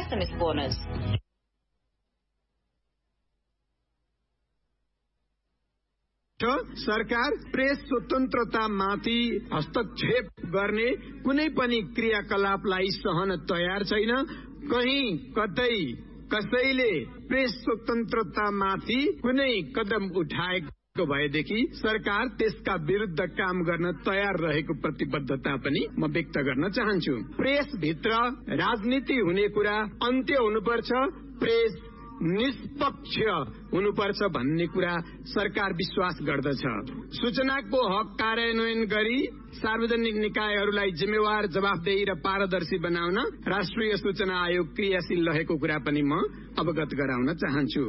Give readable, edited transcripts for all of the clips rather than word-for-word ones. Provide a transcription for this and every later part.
SMS bonus. सरकार press स्वतन्त्रतामाथि हस्तक्षेप गर्ने कुनै पनि क्रियाकलापलाई सहन तयार छैन। कहीं कतै कसैले प्रेस स्वतन्त्रतामाथि कुनै कदम उठाएको भएदेखि सरकार त्यसका विरुद्ध काम गर्न तयार रहेको प्रतिबद्धता पनि म व्यक्त गर्न चाहन्छु। प्रेस भित्र राजनीति हुने कुरा अन्त्य हुनुपर्छ, प्रेस निष्पक्ष हुनुपर्छ भन्ने कुरा सरकार विश्वास गर्दछ। सूचनाको हक कार्यान्वयन गरी सार्वजनिक निकायहरूलाई जिम्मेवार, जवाफदेही र पारदर्शी बनाउन राष्ट्रिय सूचना आयोग क्रियाशील रहेको कुरा पनि म अवगत गराउन चाहन्छु।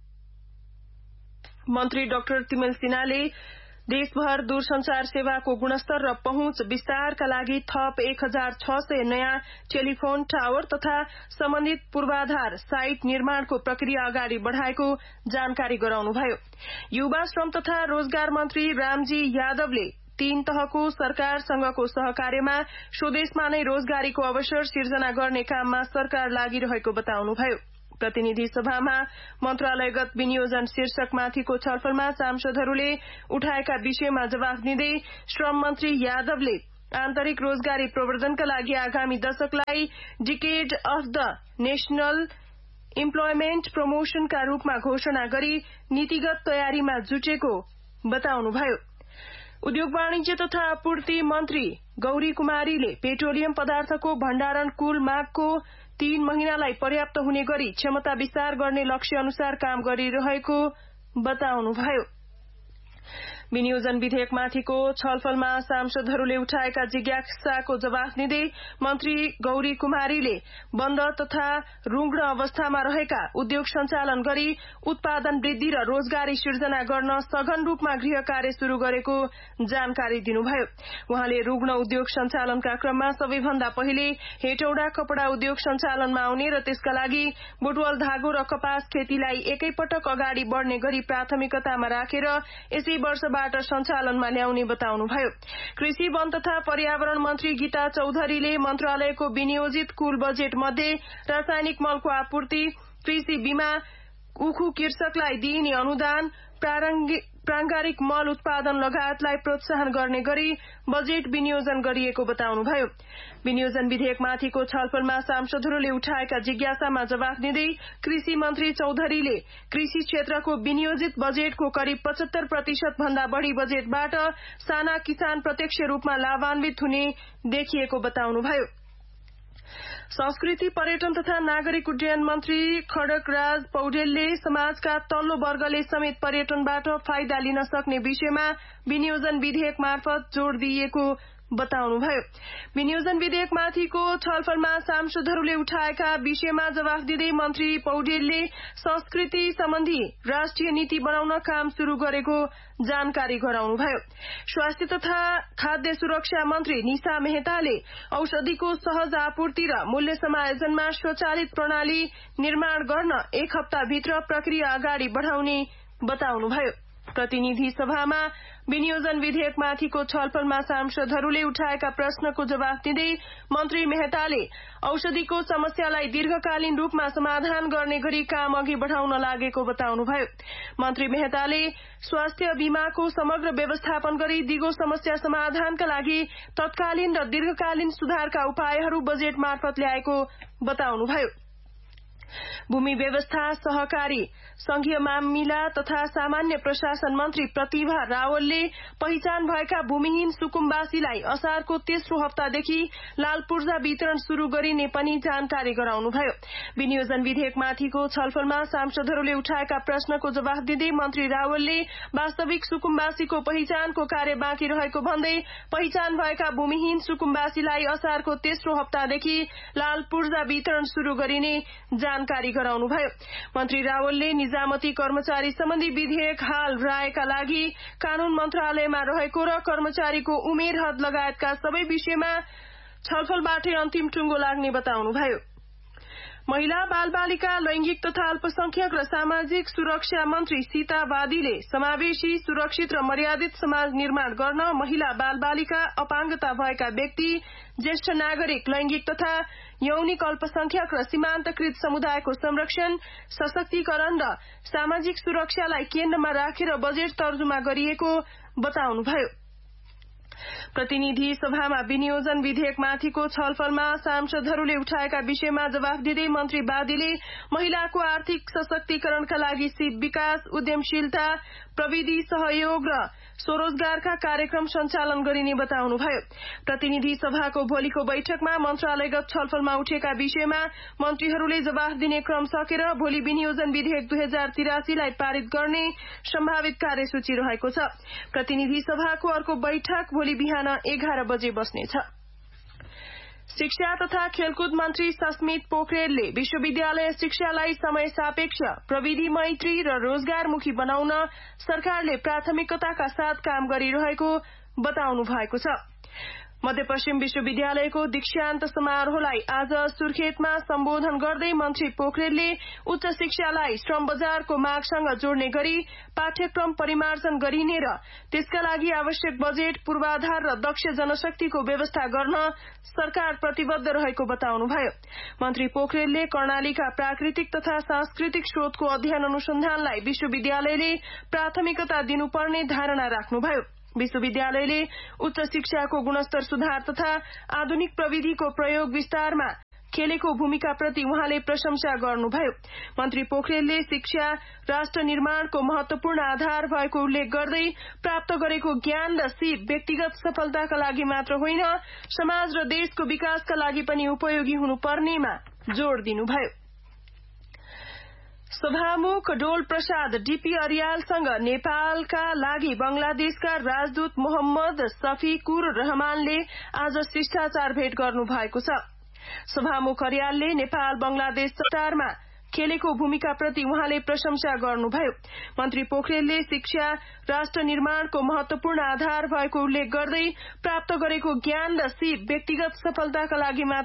मन्त्री डाक्टर तिमेल सिन्हाले देशभर दूरसञ्चार सेवाको गुणस्तर र पहुँच विस्तारका लागि थप 1600 नयाँ टेलिफोन टावर तथा सम्बन्धित पूर्वाधार साइट निर्माणको प्रक्रिया अगाडि बढ़ाएको जानकारी गराउनुभयो। युवा श्रम तथा रोजगार मन्त्री रामजी यादवले 3 तहको सरकारसँगको सहकार्यमा स्वदेशमा नै रोजगारीको अवसर सिर्जना गर्ने काममा सरकार लागिरहेको बताउनुभयो। प्रतिनिधि सभामा मन्त्रालयगत विनियोजन शीर्षकमाथिको छलफलमा सांसदहरूले उठाएका विषयमा जवाफ दिँदै श्रम मन्त्री यादवले आन्तरिक रोजगारी प्रवर्धनका लागि आगामी दशकलाई decade of the national employment प्रमोशनका रूपमा घोषणा गरी नीतिगत तयारीमा जुटेको बताउनुभयो। उद्योग वाणिज्य तथा आपूर्ति मन्त्री गौरी कुमारीले पेट्रोलियम पदार्थको भण्डारण कुल मागको 3 महिनालाई पर्याप्त हुने गरी क्षमता विस्तार गर्ने लक्ष्य अनुसार काम गरिरहेको बताउनुभयो। विनियोजन विधेयकमाथिको छलफलमा सांसदहरूले उठाएका जिज्ञासाको जवाफ दिँदै मन्त्री गौरी कुमारीले बन्द तथा रुग्ण अवस्थामा रहेका उद्योग सञ्चालन गरी उत्पादन वृद्धि र रोजगारी सिर्जना गर्न सघन रूपमा गृह कार्य शुरू गरेको जानकारी दिनुभयो। उहाँले रुग्ण उद्योग सञ्चालनका क्रममा सबैभन्दा पहिले हेटौडा कपड़ा उद्योग सञ्चालनमा आउने र त्यसका लागि बुटवल धागो र कपास खेतीलाई एकैपटक अगाडि बढ़ने गरी प्राथमिकतामा राखेर यसै वर्षबाट सञ्चालनमा ल्याउने बताउनुभयो। कृषि वन तथा पर्यावरण मन्त्री गीता चौधरीले मन्त्रालयको विनियोजित कुल बजेट मध्ये रासायनिक मलको आपूर्ति, कृषि बीमा, उखु कृषकलाई दिइने अनुदान, प्रांगारिक मल उत्पादन लगायतलाई प्रोत्साहन गर्ने गरी बजेट विनियोजन गरिएको बताउनुभयो। विनियोजन विधेयकमाथिको छलफलमा सांसदहरूले उठाएका जिज्ञासामा जवाफ दिँदै कृषि मन्त्री चौधरीले कृषि क्षेत्रको विनियोजित बजेटको करिब 75% भन्दा बढ़ी बजेटबाट साना किसान प्रत्यक्ष रूपमा लाभान्वित हुने देखिएको बताउनुभयो। संस्कृति, पर्यटन तथा नागरिक उड्डयन मन्त्री खड्गराज पौडेलले समाजका तल्लो वर्गले समेत पर्यटनबाट फाइदा लिन सक्ने विषयमा विनियोजन विधेयक मार्फत जोड़ दिइएको बताउनुभयो। विनियोजन विधेयकमाथिको छलफलमा सांसदहरूले उठाएका विषयमा जवाफ दिँदै मन्त्री पौडेलले संस्कृति सम्बन्धी राष्ट्रिय नीति बनाउन काम शुरू गरेको जानकारी गराउनुभयो। स्वास्थ्य तथा खाद्य सुरक्षा मन्त्री निशा मेहताले औषधिको सहज आपूर्ति र मूल्य समायोजनमा स्वचालित प्रणाली निर्माण गर्न 1 हप्ताभित्र प्रक्रिया अगाडि बढ़ाउने बताउनुभयो। प्रतिनिधि सभामा विनियोजन विधेयकमाथिको छलफलमा सांसदहरूले उठाएका प्रश्नको जवाफ दिँदै मन्त्री मेहताले औषधिको समस्यालाई दीर्घकालीन रूपमा समाधान गर्ने गरी काम अघि बढ़ाउन लागेको बताउनुभयो। मन्त्री मेहताले स्वास्थ्य बीमाको समग्र व्यवस्थापन गरी दिगो समस्या समाधानका लागि तत्कालीन र दीर्घकालीन सुधारका उपायहरू बजेट मार्फत ल्याएको बताउनुभयो। भूमि व्यवस्था, सहकारी, संघीय मामिला तथा सामान्य प्रशासन मन्त्री प्रतिभा रावलले पहिचान भएका भूमिहीन सुकुम्बासीलाई असारको तेस्रो हप्तादेखि लाल पूर्जा वितरण शुरू गरिने पनि जानकारी गराउनुभयो। विनियोजन विधेयकमाथिको छलफलमा सांसदहरूले उठाएका प्रश्नको जवाफ दिँदै मन्त्री रावलले वास्तविक सुकुम्बासीको पहिचानको कार्य बाँकी रहेको भन्दै पहिचान भएका भूमिहीन सुकुम्बासीलाई असारको तेस्रो हप्तादेखि लाल पूर्जा वितरण शुरू गरिने जानकारी गराउनुभयो। मन्त्री रावलले निजामती कर्मचारी सम्बन्धी विधेयक हाल रायका लागि कानून मन्त्रालयमा रहेको र कर्मचारीको उमेर हद लगायतका सबै विषयमा छलफलबाटै अन्तिम टुङ्गो लाग्ने बताउनुभयो। महिला बालबालिका लैंगिक तथा अल्पसंख्यक र सामाजिक सुरक्षा मन्त्री सीता वादीले समावेशी सुरक्षित र मर्यादित समाज निर्माण गर्न महिला बालबालिका अपाङ्गता भएका व्यक्ति ज्येष्ठ नागरिक लैंगिक तथा यौनिक अल्पसंख्यक र सीमान्तकृत समुदायको संरक्षण सशक्तिकरण र सामाजिक सुरक्षालाई केन्द्रमा राखेर बजेट तर्जुमा गरिएको बताउनुभयो। प्रतिनिधि सभामा विनियोजन विधेयकमाथिको छलफलमा सांसदहरूले उठाएका विषयमा जवाफ दिँदै मन्त्री वादीले महिलाको आर्थिक सशक्तिकरणका लागि सिप विकास उद्यमशीलता प्रविधि सहयोग र स्वरोजगारका कार्यक्रम सञ्चालन गरिने बताउनुभयो। प्रतिनिधि सभाको भोलिको बैठकमा मन्त्रालयगत छलफलमा उठेका विषयमा मन्त्रीहरूले जवाफ दिने क्रम सकेर भोलि विनियोजन विधेयक 2083 लाई पारित गर्ने सम्भावित कार्यसूची रहेको छ। प्रतिनिधि सभाको अर्को बैठक भोलि बिहान 11 बजे बस्नेछ। शिक्षा तथा खेलकुद मन्त्री सस्मित पोखरेलले विश्वविद्यालय शिक्षालाई समय सापेक्ष प्रविधि मैत्री र रोजगारमुखी बनाउन सरकारले प्राथमिकताका साथ काम गरिरहेको बताउनु भएको छ। मध्यपश्चिम विश्वविद्यालयको दीक्षान्त समारोहलाई आज सुर्खेतमा सम्बोधन गर्दै मन्त्री पोखरेलले उच्च शिक्षालाई श्रम बजारको मागसँग जोड्ने गरी पाठ्यक्रम परिमार्जन गरिने र त्यसका लागि आवश्यक बजेट पूर्वाधार र दक्ष जनशक्तिको व्यवस्था गर्न सरकार प्रतिबद्ध रहेको बताउनुभयो। मन्त्री पोखरेलले कर्णालीका प्राकृतिक तथा सांस्कृतिक स्रोतको अध्ययन अनुसन्धानलाई विश्वविद्यालयले प्राथमिकता दिनुपर्ने धारणा राख्नुभयो। विश्वविद्यालयले उच्च शिक्षाको गुणस्तर सुधार तथा आधुनिक प्रविधिको प्रयोग विस्तारमा खेलेको भूमिकाप्रति उहाँले प्रशंसा गर्नुभयो। मन्त्री पोखरेलले शिक्षा राष्ट्र निर्माणको महत्वपूर्ण आधार भएको उल्लेख गर्दै प्राप्त गरेको ज्ञान र सिप व्यक्तिगत सफलताका लागि मात्र होइन समाज र देशको विकासका लागि पनि उपयोगी हुनुपर्नेमा जोड़ दिनुभयो। सभामुख डोल प्रसाद डीपी अरियालसँग नेपालका लागि बंगलादेशका राजदूत मोहम्मद शफीकुर रहमानले आज शिष्टाचार भेट गर्नु भएको छ। सभामुख अरियालले नेपाल बंगलादेश सञ्चारमा खेलेको भूमिकाप्रति उहाँले प्रशंसा गर्नुभयो। मन्त्री पोखरेलले शिक्षा राष्ट्र निर्माणको महत्वपूर्ण आधार भएको उल्लेख गर्दै प्राप्त गरेको ज्ञान र सिप व्यक्तिगत सफलताका लागि